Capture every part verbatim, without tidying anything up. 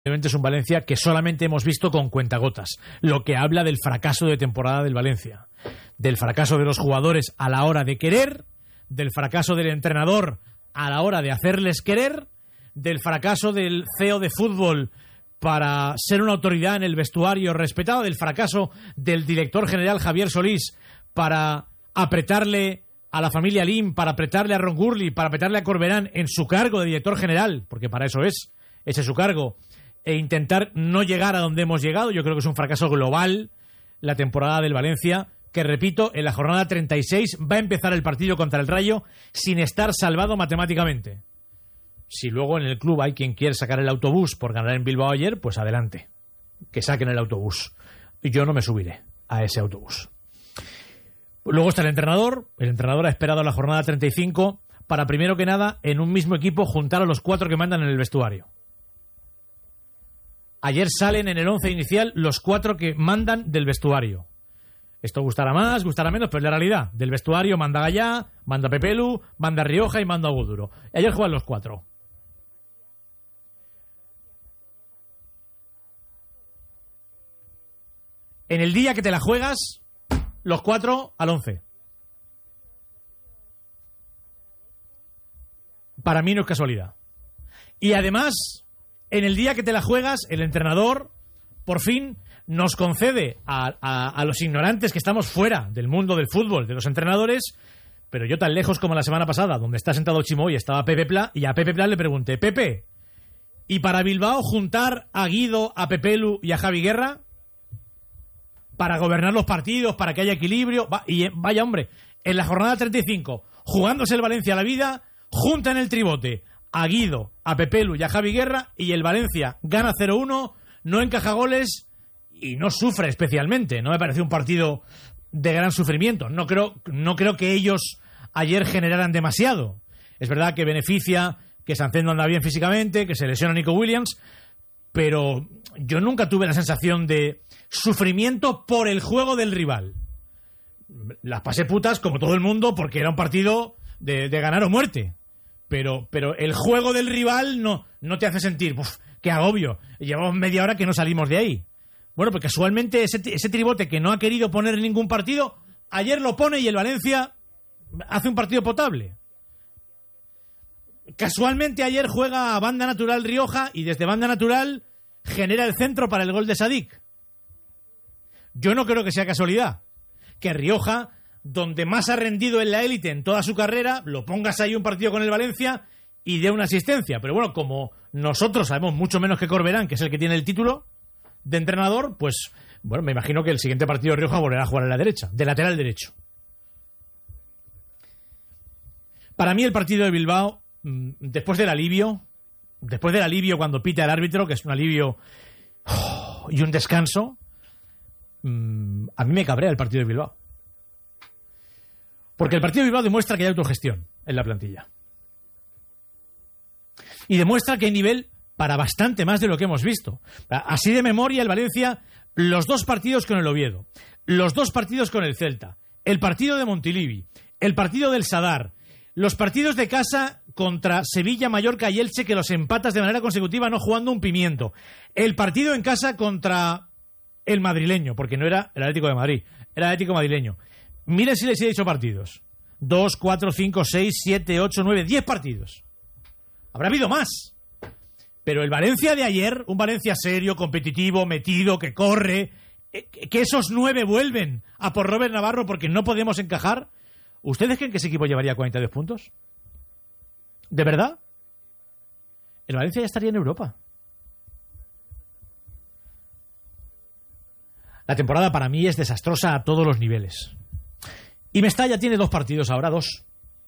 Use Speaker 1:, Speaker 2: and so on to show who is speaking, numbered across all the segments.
Speaker 1: Es un Valencia que solamente hemos visto con cuentagotas, lo que habla del fracaso de temporada del Valencia, del fracaso de los jugadores a la hora de querer, del fracaso del entrenador a la hora de hacerles querer, del fracaso del C E O de fútbol para ser una autoridad en el vestuario respetado, del fracaso del director general Javier Solís para apretarle a la familia Lim, para apretarle a Ron Gurley, para apretarle a Corberán en su cargo de director general, porque para eso es, ese es su cargo, e intentar no llegar a donde hemos llegado. Yo creo que es un fracaso global la temporada del Valencia, que repito, en la jornada treinta y seis va a empezar el partido contra el Rayo sin estar salvado matemáticamente. Si luego en el club hay quien quiere sacar el autobús por ganar en Bilbao ayer, pues adelante, que saquen el autobús. Yo no me subiré a ese autobús. Luego está el entrenador. El entrenador ha esperado la jornada treinta y cinco para, primero que nada, en un mismo equipo juntar a los cuatro que mandan en el vestuario. Ayer salen en el once inicial los cuatro que mandan del vestuario. Esto gustará más, gustará menos, pero es la realidad. Del vestuario manda Gallá, manda Pepelu, manda Rioja y manda Aguduro. Ayer juegan los cuatro. En el día que te la juegas, los cuatro al once. Para mí no es casualidad. Y además, en el día que te la juegas, el entrenador, por fin, nos concede a, a, a los ignorantes que estamos fuera del mundo del fútbol, de los entrenadores, pero yo tan lejos como la semana pasada, donde está sentado Chimo y estaba Pepe Pla, y a Pepe Pla le pregunté, Pepe, ¿y para Bilbao juntar a Guido, a Pepelu y a Javi Guerra? Para gobernar los partidos, para que haya equilibrio. Va, y vaya hombre, en la jornada treinta y cinco, jugándose el Valencia a la vida, junta en el tribote a Guido, a Pepelu y a Javi Guerra, y el Valencia gana cero uno, no encaja goles y no sufre especialmente. No me pareció un partido de gran sufrimiento. No creo, no creo que ellos ayer generaran demasiado. Es verdad que beneficia que Sancet no anda bien físicamente, que se lesiona Nico Williams, pero yo nunca tuve la sensación de sufrimiento por el juego del rival. Las pasé putas como todo el mundo porque era un partido de, de ganar o muerte. Pero, pero el juego del rival no, no te hace sentir, uf, qué agobio, llevamos media hora que no salimos de ahí. Bueno, pues casualmente ese, ese tribote que no ha querido poner ningún partido, ayer lo pone y el Valencia hace un partido potable. Casualmente ayer juega a banda natural Rioja y desde banda natural genera el centro para el gol de Sadik. Yo no creo que sea casualidad que Rioja, donde más ha rendido en la élite en toda su carrera, lo pongas ahí un partido con el Valencia y dé una asistencia. Pero bueno, como nosotros sabemos mucho menos que Corberán, que es el que tiene el título de entrenador, pues bueno, me imagino que el siguiente partido Rioja volverá a jugar a la derecha, de lateral derecho. Para mí el partido de Bilbao, después del alivio, después del alivio cuando pita el árbitro, que es un alivio oh, y un descanso, a mí me cabrea el partido de Bilbao. Porque el partido de Bilbao demuestra que hay autogestión en la plantilla. Y demuestra que hay nivel para bastante más de lo que hemos visto. Así de memoria, el Valencia, los dos partidos con el Oviedo, los dos partidos con el Celta, el partido de Montilivi, el partido del Sadar, los partidos de casa contra Sevilla, Mallorca y Elche, que los empatas de manera consecutiva no jugando un pimiento, el partido en casa contra el madrileño, porque no era el Atlético de Madrid, era el Atlético madrileño. Miren si les he dicho partidos. Dos, cuatro, cinco, seis, siete, ocho, nueve, diez partidos. Habrá habido más. Pero el Valencia de ayer, un Valencia serio, competitivo, metido, que corre, que esos nueve vuelven a por Robert Navarro porque no podemos encajar. ¿Ustedes creen que ese equipo llevaría cuarenta y dos puntos? ¿De verdad? El Valencia ya estaría en Europa. La temporada para mí es desastrosa a todos los niveles. Y Mestalla tiene dos partidos ahora, dos.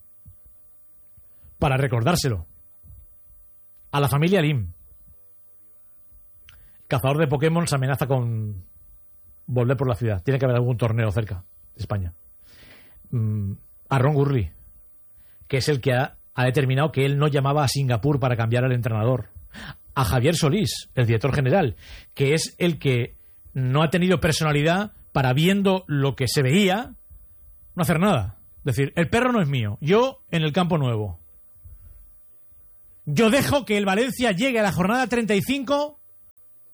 Speaker 1: Para recordárselo. A la familia Lim. El cazador de Pokémon se amenaza con volver por la ciudad. Tiene que haber algún torneo cerca de España. Mm, a Ron Gurley, que es el que ha, ha determinado que él no llamaba a Singapur para cambiar al entrenador. A Javier Solís, el director general, que es el que no ha tenido personalidad para, viendo lo que se veía, no hacer nada. Es decir, el perro no es mío. Yo en el campo nuevo. Yo dejo que el Valencia llegue a la jornada treinta y cinco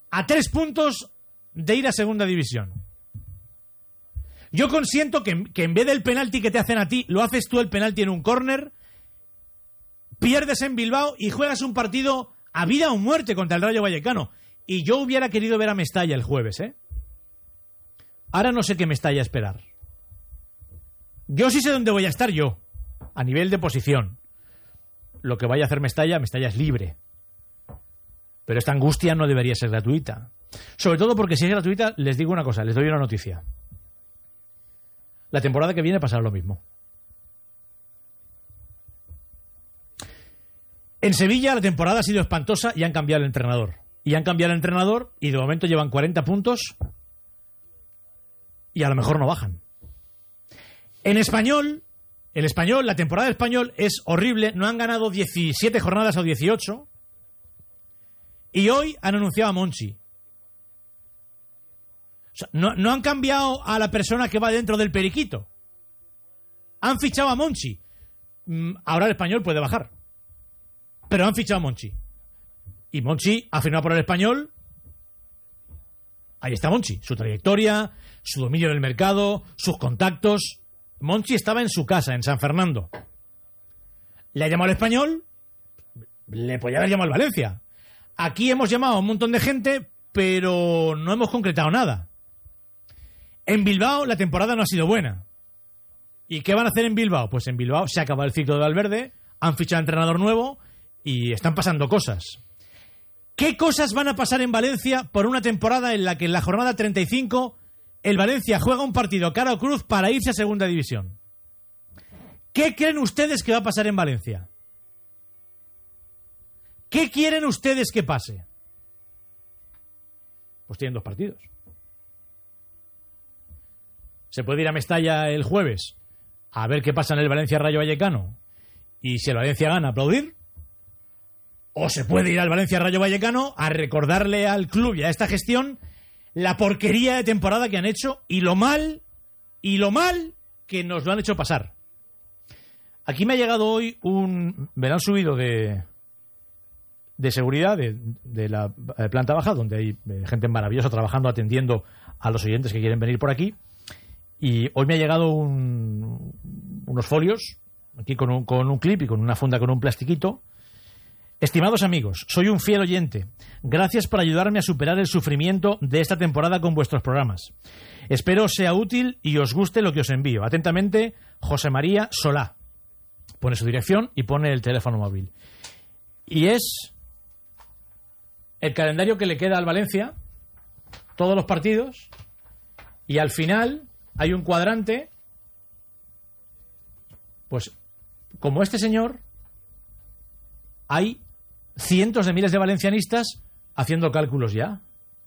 Speaker 1: a tres puntos de ir a segunda división. Yo consiento que, que en vez del penalti que te hacen a ti, lo haces tú el penalti en un córner, pierdes en Bilbao y juegas un partido a vida o muerte contra el Rayo Vallecano. Y yo hubiera querido ver a Mestalla el jueves, ¿eh? Ahora no sé qué Mestalla esperar. Yo sí sé dónde voy a estar yo, a nivel de posición. Lo que vaya a hacer Mestalla, Mestalla es libre. Pero esta angustia no debería ser gratuita. Sobre todo porque si es gratuita, les digo una cosa, les doy una noticia. La temporada que viene pasará lo mismo. En Sevilla la temporada ha sido espantosa y han cambiado el entrenador. Y han cambiado el entrenador y de momento llevan cuarenta puntos y a lo mejor no bajan. En Español, el Español, la temporada del Español es horrible. No han ganado diecisiete jornadas o dieciocho. Y hoy han anunciado a Monchi. O sea, no, no han cambiado a la persona que va dentro del periquito. Han fichado a Monchi. Ahora el Español puede bajar. Pero han fichado a Monchi. Y Monchi ha firmado por el Español. Ahí está Monchi. Su trayectoria, su dominio del mercado, sus contactos. Monchi estaba en su casa, en San Fernando. Le ha llamado al Español. Le podía haber llamado al Valencia. Aquí hemos llamado a un montón de gente, pero no hemos concretado nada. En Bilbao la temporada no ha sido buena. ¿Y qué van a hacer en Bilbao? Pues en Bilbao se acaba el ciclo de Valverde, han fichado entrenador nuevo y están pasando cosas. ¿Qué cosas van a pasar en Valencia por una temporada en la que en la jornada treinta y cinco el Valencia juega un partido cara o cruz para irse a segunda división? ¿Qué creen ustedes que va a pasar en Valencia? ¿Qué quieren ustedes que pase? Pues tienen dos partidos. Se puede ir a Mestalla el jueves a ver qué pasa en el Valencia Rayo Vallecano y si el Valencia gana, aplaudir. O se puede ir al Valencia Rayo Vallecano a recordarle al club y a esta gestión la porquería de temporada que han hecho y lo mal, y lo mal que nos lo han hecho pasar. Aquí me ha llegado hoy un... Me lo han subido de... de seguridad de, de la planta baja, donde hay gente maravillosa trabajando, atendiendo a los oyentes que quieren venir por aquí. Y hoy me ha llegado un, unos folios, aquí con un, con un clip y con una funda con un plastiquito. Estimados amigos, soy un fiel oyente. Gracias por ayudarme a superar el sufrimiento de esta temporada con vuestros programas. Espero os sea útil y os guste lo que os envío. Atentamente, José María Solá. Pone su dirección y pone el teléfono móvil. Y es el calendario que le queda al Valencia, todos los partidos, y al final hay un cuadrante, pues como este señor, hay cientos de miles de valencianistas haciendo cálculos ya.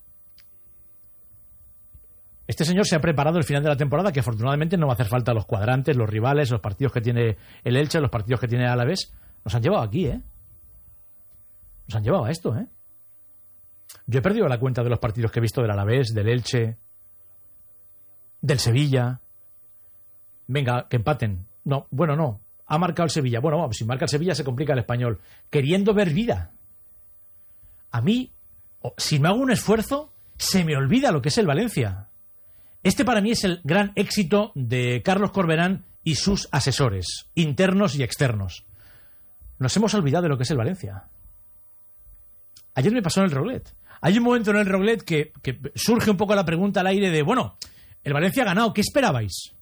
Speaker 1: Este señor se ha preparado el final de la temporada, que afortunadamente no va a hacer falta los cuadrantes, los rivales, los partidos que tiene el Elche, los partidos que tiene el Alavés. Nos han llevado aquí, ¿eh? Nos han llevado a esto, ¿eh? Yo he perdido la cuenta de los partidos que he visto del Alavés, del Elche, del Sevilla. Venga, que empaten. No, bueno, no. Ha marcado el Sevilla. Bueno, vamos, si marca el Sevilla se complica el Español. Queriendo ver vida. A mí, si me hago un esfuerzo, se me olvida lo que es el Valencia. Este para mí es el gran éxito de Carlos Corberán y sus asesores, internos y externos. Nos hemos olvidado de lo que es el Valencia. Ayer me pasó en el Roglet. Hay un momento en el Roglet que, que surge un poco la pregunta al aire de, bueno, el Valencia ha ganado, ¿qué esperabais?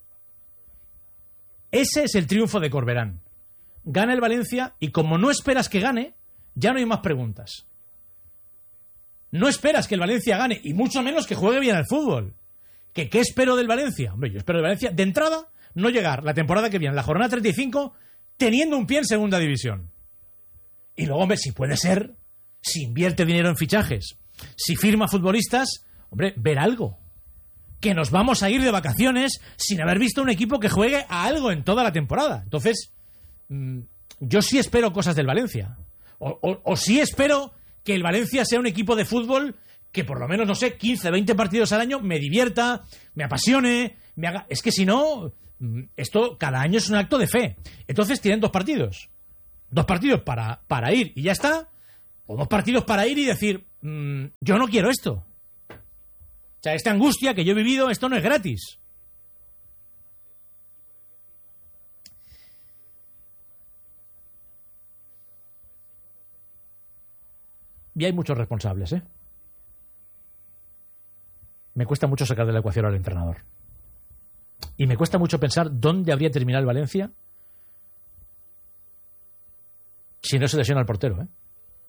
Speaker 1: Ese es el triunfo de Corberán. Gana el Valencia y como no esperas que gane, ya no hay más preguntas. No esperas que el Valencia gane y mucho menos que juegue bien al fútbol. ¿Que qué espero del Valencia? Hombre, yo espero del Valencia, de entrada, no llegar la temporada que viene, la jornada treinta y cinco, teniendo un pie en segunda división. Y luego, hombre, si puede ser, si invierte dinero en fichajes, si firma futbolistas, hombre, ver algo. Que nos vamos a ir de vacaciones sin haber visto un equipo que juegue a algo en toda la temporada. Entonces, mmm, yo sí espero cosas del Valencia. O, o, o sí espero que el Valencia sea un equipo de fútbol que por lo menos, no sé, quince, veinte partidos al año me divierta, me apasione, me haga... Es que si no, esto cada año es un acto de fe. Entonces tienen dos partidos. Dos partidos para, para ir y ya está. O dos partidos para ir y decir, mmm, yo no quiero esto. O sea, esta angustia que yo he vivido, esto no es gratis. Y hay muchos responsables, ¿eh? Me cuesta mucho sacar de la ecuación al entrenador. Y me cuesta mucho pensar dónde habría terminado el Valencia si no se lesiona el portero, ¿eh?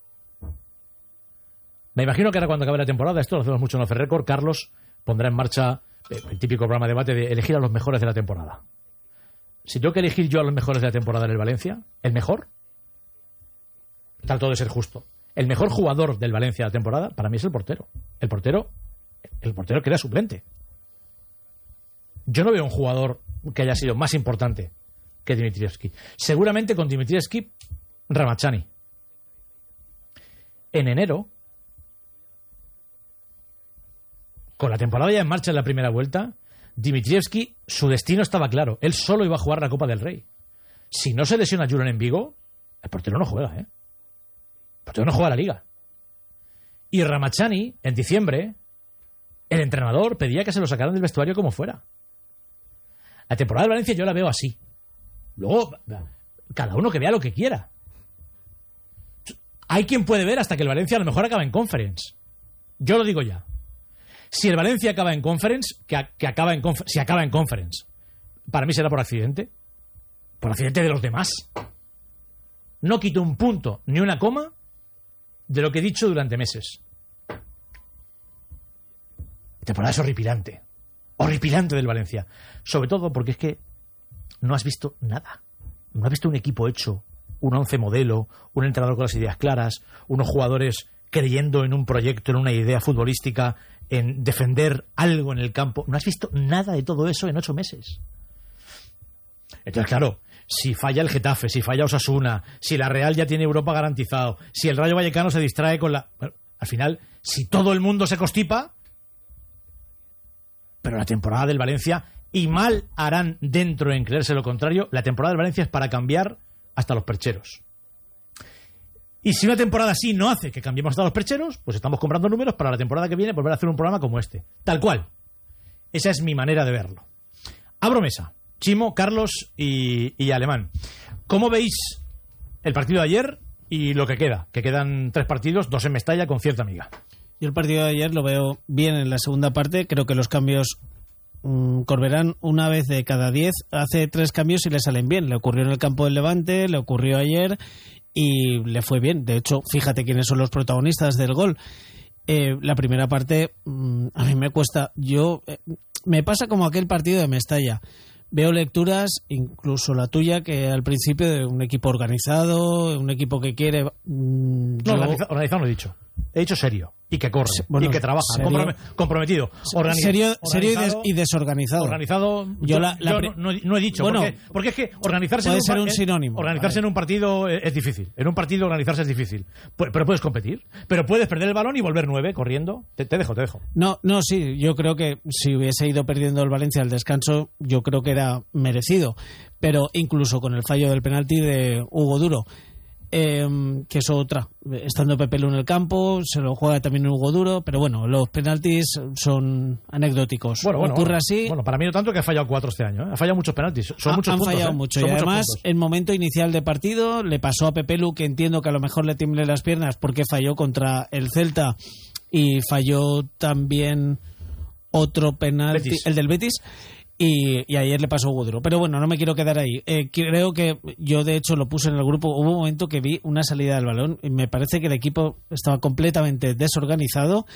Speaker 1: Me imagino que ahora cuando acabe la temporada, esto lo hacemos mucho en Off the Record, Carlos pondrá en marcha el típico programa de debate de elegir a los mejores de la temporada. Si tengo que elegir yo a los mejores de la temporada en el Valencia, ¿el mejor? Trato de ser justo. El mejor jugador del Valencia de la temporada, para mí es el portero. El portero, el portero que era suplente. Yo no veo un jugador que haya sido más importante que Dimitrievski. Seguramente con Dimitrievski, Ramachani. En enero, con la temporada ya en marcha en la primera vuelta, Dimitrievski, su destino estaba claro. Él solo iba a jugar la Copa del Rey. Si no se lesiona Julen en Vigo, el portero no juega, ¿eh? El portero no juega la Liga. Y Ramachani, en diciembre, el entrenador pedía que se lo sacaran del vestuario como fuera. La temporada de Valencia yo la veo así. Luego, cada uno que vea lo que quiera. Hay quien puede ver hasta que el Valencia a lo mejor acaba en Conference. Yo lo digo ya. Si el Valencia acaba en Conference, que, a, que acaba en si acaba en Conference, para mí será por accidente. Por accidente de los demás. No quito un punto ni una coma de lo que he dicho durante meses. La temporada es horripilante. Horripilante del Valencia. Sobre todo porque es que no has visto nada. No has visto un equipo hecho, un once modelo, un entrenador con las ideas claras, unos jugadores creyendo en un proyecto, en una idea futbolística, en defender algo en el campo. No has visto nada de todo eso en ocho meses. Entonces, claro, si falla el Getafe, si falla Osasuna, si la Real ya tiene Europa garantizado, si el Rayo Vallecano se distrae con la... Bueno, al final, si todo el mundo se constipa, pero la temporada del Valencia, y mal harán dentro en creerse lo contrario, la temporada del Valencia es para cambiar hasta los percheros. Y si una temporada así no hace que cambiemos hasta los percheros, pues estamos comprando números para la temporada que viene volver a hacer un programa como este. Tal cual. Esa es mi manera de verlo. Abro mesa. Chimo, Carlos y, y Alemán. ¿Cómo veis el partido de ayer y lo que queda? Que quedan tres partidos, dos en Mestalla con cierta amiga.
Speaker 2: Yo el partido de ayer lo veo bien en la segunda parte. Creo que los cambios mmm, Corberán una vez de cada diez hace tres cambios y le salen bien. Le ocurrió en el campo del Levante, le ocurrió ayer y le fue bien. De hecho, fíjate quiénes son los protagonistas del gol. Eh, la primera parte mmm, a mí me cuesta. Yo eh, me pasa como aquel partido de Mestalla. Veo lecturas, incluso la tuya, que al principio de un equipo organizado, un equipo que quiere... Mmm,
Speaker 1: no,
Speaker 2: yo...
Speaker 1: organizado, organizado no he dicho. He dicho serio. Y que corre.
Speaker 2: Bueno,
Speaker 1: y que trabaja.
Speaker 2: Serio,
Speaker 1: comprometido. Organiz,
Speaker 2: serio serio y, des, y desorganizado.
Speaker 1: Organizado.
Speaker 2: Yo,
Speaker 1: yo,
Speaker 2: la, la
Speaker 1: yo no, no, no he dicho.
Speaker 2: Bueno,
Speaker 1: porque, porque es que organizarse...
Speaker 2: Puede
Speaker 1: en un,
Speaker 2: ser un sinónimo.
Speaker 1: Organizarse en un partido es, es difícil. En un partido organizarse es difícil. Pu- pero puedes competir. Pero puedes perder el balón y volver nueve corriendo. Te, te dejo, te dejo.
Speaker 2: No, no, sí. Yo creo que si hubiese ido perdiendo el Valencia al descanso, yo creo que era merecido. Pero incluso con el fallo del penalti de Hugo Duro, eh, que es otra, estando Pepe Lu en el campo, se lo juega también Hugo Duro, pero bueno, los penaltis son anecdóticos.
Speaker 1: Bueno, bueno,
Speaker 2: ocurre
Speaker 1: bueno,
Speaker 2: así.
Speaker 1: Bueno, para mí no tanto, que ha fallado cuatro este año, ¿eh? Ha fallado muchos penaltis. Son
Speaker 2: ha,
Speaker 1: muchos
Speaker 2: han
Speaker 1: puntos,
Speaker 2: fallado
Speaker 1: ¿eh?
Speaker 2: mucho.
Speaker 1: Son
Speaker 2: Y además,
Speaker 1: puntos.
Speaker 2: el momento inicial de partido le pasó a Pepe Lu, que entiendo que a lo mejor le tiemble las piernas porque falló contra el Celta y falló también otro penalti,
Speaker 1: Betis.
Speaker 2: el del Betis. Y, y ayer le pasó Hugo Duro. Pero bueno, no me quiero quedar ahí. Eh, creo que yo, de hecho, lo puse en el grupo. Hubo un momento que vi una salida del balón y me parece que el equipo estaba completamente desorganizado.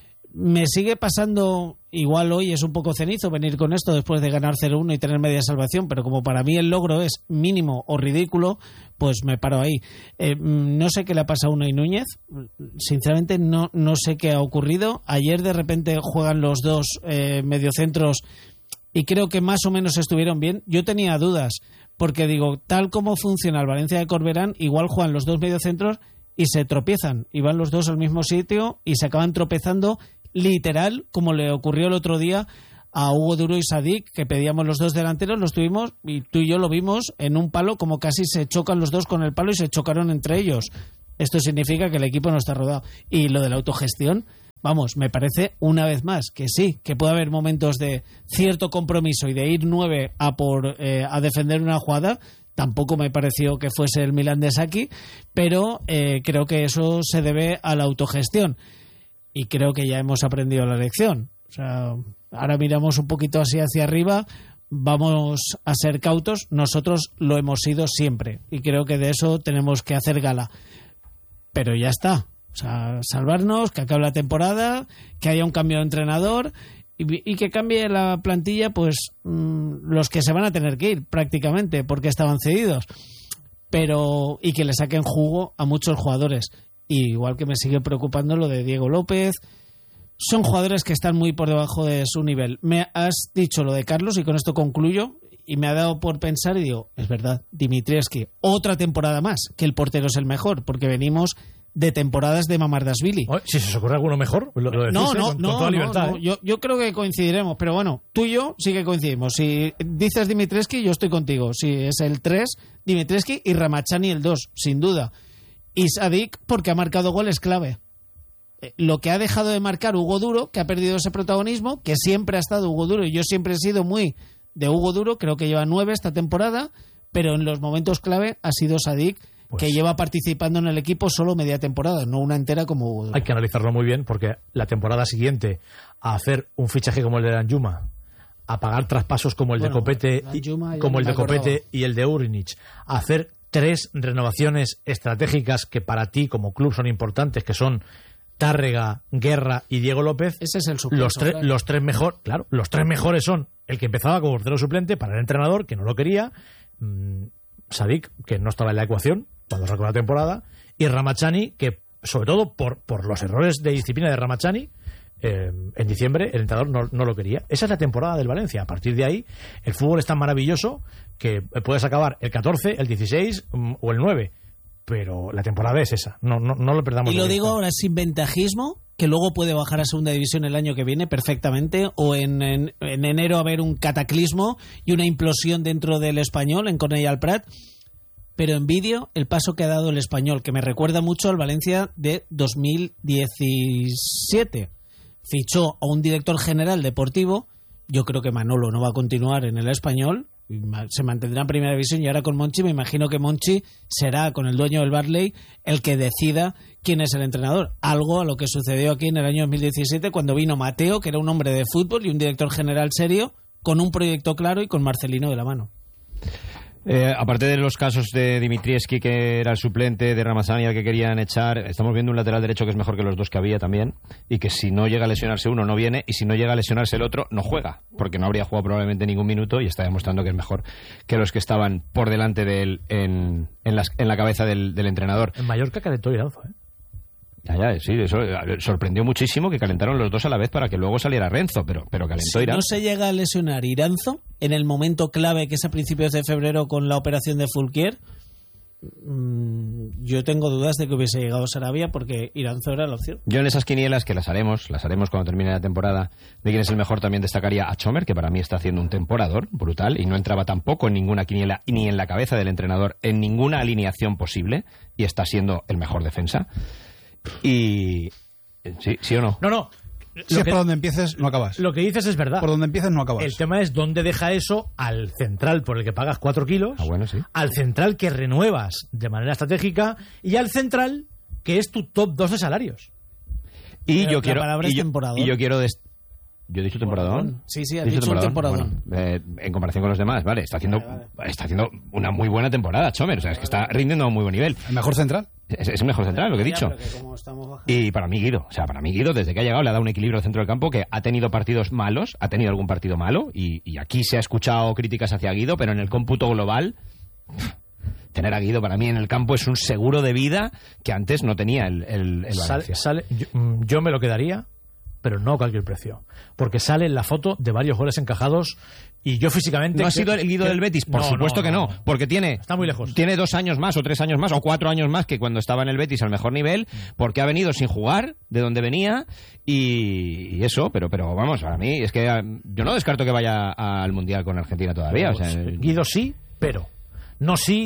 Speaker 2: Me sigue pasando, igual hoy es un poco cenizo venir con esto después de ganar cero uno y tener media salvación, pero como para mí el logro es mínimo o ridículo, pues me paro ahí. Eh, no sé qué le ha pasado a Unai Núñez. Sinceramente no, no sé qué ha ocurrido. Ayer de repente juegan los dos eh, mediocentros y creo que más o menos estuvieron bien. Yo tenía dudas, porque digo, tal como funciona el Valencia de Corberán, igual juegan los dos mediocentros y se tropiezan, y van los dos al mismo sitio y se acaban tropezando, literal, como le ocurrió el otro día a Hugo Duro y Sadik, que pedíamos los dos delanteros, los tuvimos, y tú y yo lo vimos en un palo, como casi se chocan los dos con el palo y se chocaron entre ellos. Esto significa que el equipo no está rodado. Y lo de la autogestión, vamos, me parece una vez más que sí, que puede haber momentos de cierto compromiso y de ir nueve a por eh, a defender una jugada. Tampoco me pareció que fuese el Milan de Saki, pero eh, creo que eso se debe a la autogestión. Y creo que ya hemos aprendido la lección. O sea, ahora miramos un poquito así hacia arriba, vamos a ser cautos. Nosotros lo hemos sido siempre y creo que de eso tenemos que hacer gala. Pero ya está. O sea, salvarnos, que acabe la temporada, que haya un cambio de entrenador y, y que cambie la plantilla, pues mmm, los que se van a tener que ir prácticamente porque estaban cedidos. Pero y que le saquen jugo a muchos jugadores. Y igual que me sigue preocupando lo de Diego López. Son jugadores que están muy por debajo de su nivel. Me has dicho lo de Carlos y con esto concluyo. Y me ha dado por pensar y digo, es verdad, Dimitrievski, otra temporada más, que el portero es el mejor, porque venimos de temporadas de Mamardashvili.
Speaker 1: Si se os ocurre alguno mejor, lo, lo decís,
Speaker 2: no,
Speaker 1: ¿eh?
Speaker 2: no,
Speaker 1: con,
Speaker 2: no,
Speaker 1: con toda
Speaker 2: no,
Speaker 1: libertad.
Speaker 2: no.
Speaker 1: ¿eh?
Speaker 2: Yo, yo creo que coincidiremos, pero bueno, tú y yo sí que coincidimos. Si dices Dimitrievski, yo estoy contigo. Si es el tres, Dimitrievski y Ramachani el dos, sin duda. Y Sadik, porque ha marcado goles clave. Lo que ha dejado de marcar Hugo Duro, que ha perdido ese protagonismo, que siempre ha estado Hugo Duro, y yo siempre he sido muy de Hugo Duro, creo que lleva nueve esta temporada, pero en los momentos clave ha sido Sadik, pues, que lleva participando en el equipo solo media temporada, no una entera como Hugo Duro.
Speaker 1: Hay que analizarlo muy bien, porque la temporada siguiente, a hacer un fichaje como el de Danjuma, a pagar traspasos como el bueno, de Copete, y, como el de Copete y el de Urinic, a hacer tres renovaciones estratégicas que para ti como club son importantes, que son Tárrega, Guerra y Diego López.
Speaker 2: Ese es el suplente.
Speaker 1: Los, tre- claro. los tres mejor, claro, los tres mejores son el que empezaba como portero suplente para el entrenador, que no lo quería, mmm, Sadik, que no estaba en la ecuación cuando sacó la temporada, y Ramachani, que sobre todo por, por los errores de disciplina de Ramachani, eh, en diciembre el entrenador no, no lo quería. Esa es la temporada del Valencia. A partir de ahí, el fútbol es tan maravilloso que puedes acabar el catorce, el dieciséis um, o el nueve. Pero la temporada es esa, no, no, no lo perdamos.
Speaker 2: Y lo digo ahora sin ventajismo, que luego puede bajar a segunda división el año que viene perfectamente, o en, en, en enero haber un cataclismo y una implosión dentro del Español en Cornellà al Prat. Pero envidio el paso que ha dado el Español, que me recuerda mucho al Valencia de dos mil diecisiete. Fichó a un director general deportivo. Yo creo que Manolo no va a continuar en el Español, se mantendrá en primera división, y ahora con Monchi me imagino que Monchi será, con el dueño del Barley, el que decida quién es el entrenador. Algo a lo que sucedió aquí en el año dos mil diecisiete cuando vino Mateo, que era un hombre de fútbol y un director general serio, con un proyecto claro y con Marcelino de la mano.
Speaker 3: Eh, aparte de los casos de Dimitrievski, que era el suplente, de Ramazani, al que querían echar, estamos viendo un lateral derecho que es mejor que los dos que había también, y que si no llega a lesionarse uno no viene, y si no llega a lesionarse el otro no juega, porque no habría jugado probablemente ningún minuto, y está demostrando que es mejor que los que estaban por delante de él en, en, las, en la cabeza del, del entrenador.
Speaker 1: En Mallorca calentó Iranzo, ¿eh?
Speaker 3: Ya, ya, sí, eso sorprendió muchísimo que calentaron los dos a la vez para que luego saliera Renzo, pero, pero calentó
Speaker 2: si
Speaker 3: Iranzo.
Speaker 2: No se llega a lesionar Iranzo en el momento clave, que es a principios de febrero con la operación de Fulquier, mmm, yo tengo dudas de que hubiese llegado Sarabia, porque Iranzo era la opción.
Speaker 3: Yo en esas quinielas, que las haremos, las haremos cuando termine la temporada, de quién es el mejor, también destacaría a Chomer, que para mí está haciendo un temporador brutal y no entraba tampoco en ninguna quiniela ni en la cabeza del entrenador en ninguna alineación posible, y está siendo el mejor defensa. Y... ¿Sí, sí o no?
Speaker 1: No, no.
Speaker 4: Si es por donde empieces, no acabas.
Speaker 1: Lo que dices es verdad.
Speaker 4: Por donde empieces, no acabas.
Speaker 1: El tema es dónde deja eso al central por el que pagas cuatro kilos,
Speaker 3: ah, bueno, sí.
Speaker 1: al central que renuevas de manera estratégica y al central que es tu top dos de salarios.
Speaker 3: Y
Speaker 2: Pero
Speaker 3: yo
Speaker 2: la
Speaker 3: quiero...
Speaker 2: palabra
Speaker 3: Y
Speaker 2: es
Speaker 3: yo,
Speaker 2: temporador.
Speaker 3: y yo quiero... Dest- ¿Yo he dicho temporadón?
Speaker 2: Sí, sí, has
Speaker 3: ¿He
Speaker 2: dicho, dicho un
Speaker 3: temporadón? Bueno, eh, en comparación con los demás, vale, está haciendo, vale, vale. está haciendo una muy buena temporada, Chomer, o sea, es que está rindiendo a un muy buen nivel.
Speaker 4: ¿El mejor central?
Speaker 3: Es, es el mejor central, lo que he dicho. Y para mí Guido, o sea, para mí Guido, desde que ha llegado, le ha dado un equilibrio al centro del campo, que ha tenido partidos malos, ha tenido algún partido malo, y, y aquí se ha escuchado críticas hacia Guido, pero en el cómputo global... Tener a Guido para mí en el campo es un seguro de vida que antes no tenía el, el, el Valencia.
Speaker 1: Sale, sale, yo, yo me lo quedaría, pero no a cualquier precio, porque sale en la foto de varios goles encajados y yo físicamente...
Speaker 3: ¿No ha
Speaker 1: que,
Speaker 3: sido el Guido
Speaker 1: que,
Speaker 3: del Betis? Por
Speaker 1: no,
Speaker 3: supuesto
Speaker 1: no,
Speaker 3: que no,
Speaker 1: no,
Speaker 3: porque tiene...
Speaker 1: Está muy lejos.
Speaker 3: Tiene dos años más, o tres años más, o cuatro años más que cuando estaba en el Betis al mejor nivel, porque ha venido sin jugar, de donde venía, y, y eso, pero pero vamos, para mí, es que yo no descarto que vaya al Mundial con Argentina todavía.
Speaker 1: Pero,
Speaker 3: o sea,
Speaker 1: Guido sí, pero no sí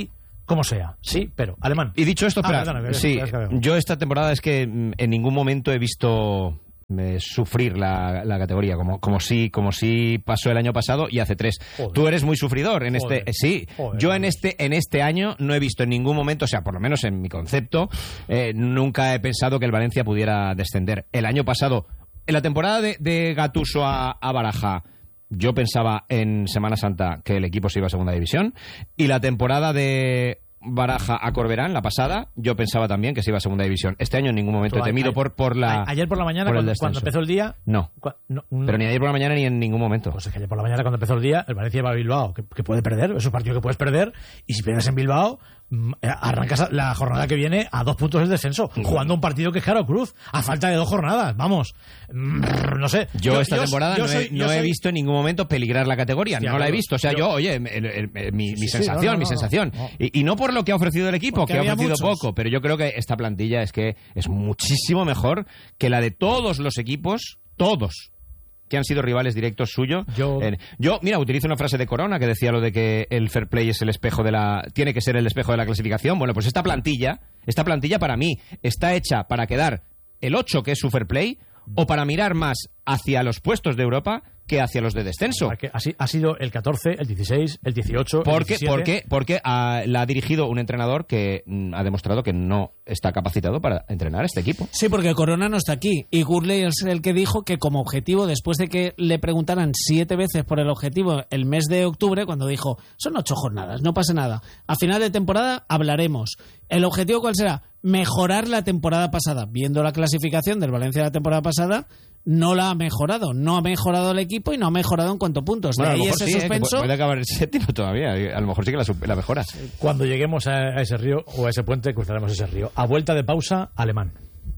Speaker 1: como sea. Sí, pero alemán.
Speaker 3: Y dicho esto,
Speaker 1: ah,
Speaker 3: espera,
Speaker 1: perdona, que-
Speaker 3: sí,
Speaker 1: que- que-
Speaker 3: yo esta temporada es que mm, en ningún momento he visto eh, sufrir la, la categoría, como, como si como si pasó el año pasado y hace tres.
Speaker 1: Joder.
Speaker 3: Tú eres muy sufridor en
Speaker 1: Joder.
Speaker 3: este, eh, sí.
Speaker 1: Joder,
Speaker 3: yo en
Speaker 1: Carlos.
Speaker 3: este en este año no he visto en ningún momento, o sea, por lo menos en mi concepto, eh, nunca he pensado que el Valencia pudiera descender. El año pasado, en la temporada de, de Gattuso a, a Baraja, yo pensaba en Semana Santa que el equipo se iba a segunda división, y la temporada de Baraja a Corberán, la pasada, yo pensaba también que se iba a segunda división. Este año en ningún momento he
Speaker 1: Tú,
Speaker 3: temido
Speaker 1: a-
Speaker 3: por, por la...
Speaker 1: a- ayer por la mañana,
Speaker 3: por el
Speaker 1: cuando,
Speaker 3: descenso.
Speaker 1: cuando empezó el día...
Speaker 3: No,
Speaker 1: cua- no, no-
Speaker 3: pero ni ayer por la mañana ni en ningún momento.
Speaker 1: Pues es que ayer por la mañana, cuando empezó el día, el Valencia va a Bilbao, que, que puede perder, es un partido que puedes perder, y si pierdes en Bilbao, mm, eh, arrancas la jornada que viene a dos puntos del descenso, jugando un partido que es Jaro Cruz, a falta de dos jornadas, vamos. Mm, no sé.
Speaker 3: Yo, esta temporada
Speaker 1: yo
Speaker 3: no,
Speaker 1: soy-
Speaker 3: he,
Speaker 1: yo
Speaker 3: no he
Speaker 1: soy-
Speaker 3: visto en ningún momento peligrar la categoría,
Speaker 1: Hostia,
Speaker 3: no la he
Speaker 1: claro.
Speaker 3: visto. O sea,
Speaker 1: Yo-
Speaker 3: yo, oye, el- el- el- mi, mi
Speaker 1: sí,
Speaker 3: sensación,
Speaker 1: no, no,
Speaker 3: mi
Speaker 1: no,
Speaker 3: sensación.
Speaker 1: no.
Speaker 3: Y, y no por lo que ha ofrecido el equipo,
Speaker 2: Porque
Speaker 3: que ha
Speaker 2: había
Speaker 3: ofrecido
Speaker 2: muchos.
Speaker 3: poco, pero yo creo que esta plantilla es que es muchísimo mejor que la de todos los equipos, todos, que han sido rivales directos suyos.
Speaker 1: Yo-
Speaker 3: Eh, yo, mira, utilizo una frase de Corona que decía lo de que el fair play es el espejo de la... tiene que ser el espejo de la clasificación. Bueno, pues esta plantilla, esta plantilla para mí está hecha para quedar el ocho, que es su fair play, o para mirar más hacia los puestos de Europa que hacia los de descenso.
Speaker 1: Porque así ha sido el catorce, el dieciséis, el dieciocho, el
Speaker 3: Porque,
Speaker 1: diecisiete.
Speaker 3: porque, porque ah, la ha dirigido un entrenador que mm, ha demostrado que no está capacitado para entrenar este equipo.
Speaker 2: Sí, porque Corona no está aquí. Y Gurley es el que dijo que como objetivo, después de que le preguntaran siete veces por el objetivo el mes de octubre, cuando dijo, son ocho jornadas, no pasa nada. A final de temporada hablaremos. ¿El objetivo cuál será? Mejorar la temporada pasada. Viendo la clasificación del Valencia de la temporada pasada, no la ha mejorado. No ha mejorado el equipo y no ha mejorado en cuanto a puntos.
Speaker 3: Bueno,
Speaker 2: de
Speaker 3: a lo
Speaker 2: ahí
Speaker 3: mejor
Speaker 2: ese
Speaker 3: sí, eh, que
Speaker 2: suspenso.
Speaker 3: pu- puede acabar el séptimo todavía. A lo mejor sí que la, sup- la mejora.
Speaker 1: Cuando lleguemos a, a ese río o a ese puente, cruzaremos ese río. A vuelta de pausa, alemán.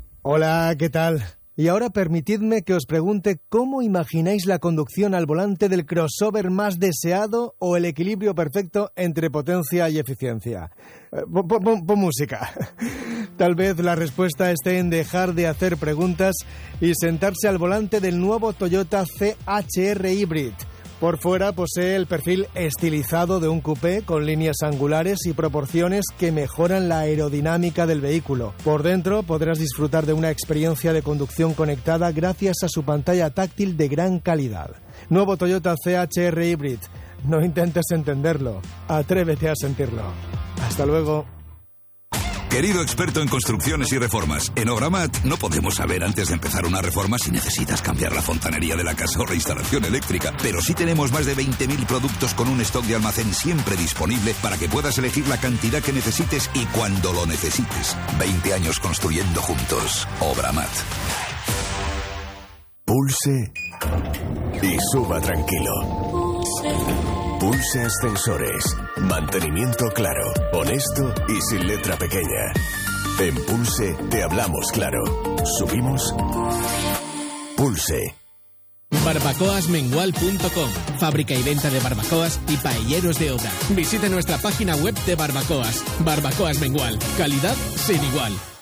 Speaker 5: Hola, ¿qué tal? Y ahora permitidme que os pregunte cómo imagináis la conducción al volante del crossover más deseado o el equilibrio perfecto entre potencia y eficiencia. Eh, Pon, pon- pon- pon música. Tal vez la respuesta esté en dejar de hacer preguntas y sentarse al volante del nuevo Toyota C H R Hybrid. Por fuera posee el perfil estilizado de un coupé con líneas angulares y proporciones que mejoran la aerodinámica del vehículo. Por dentro podrás disfrutar de una experiencia de conducción conectada gracias a su pantalla táctil de gran calidad. Nuevo Toyota C H R Hybrid. No intentes entenderlo, atrévete a sentirlo. Hasta luego.
Speaker 6: Querido experto en construcciones y reformas, en Obramat no podemos saber antes de empezar una reforma si necesitas cambiar la fontanería de la casa o la instalación eléctrica, pero sí tenemos más de veinte mil productos con un stock de almacén siempre disponible para que puedas elegir la cantidad que necesites y cuando lo necesites. veinte años construyendo juntos. Obramat.
Speaker 7: Pulse y suba tranquilo. Pulse Ascensores. Mantenimiento claro, honesto y sin letra pequeña. En Pulse te hablamos claro. Subimos. Pulse.
Speaker 8: barbacoas mengual punto com. Fábrica y venta de barbacoas y paelleros de obra. Visite nuestra página web de barbacoas. Barbacoas Mengual. Calidad sin igual.